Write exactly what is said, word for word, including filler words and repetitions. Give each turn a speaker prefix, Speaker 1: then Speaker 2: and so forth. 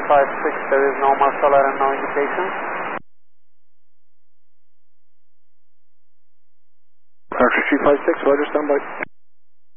Speaker 1: five six, there is no muscle and no indication.
Speaker 2: Archer three five six, roger, standby.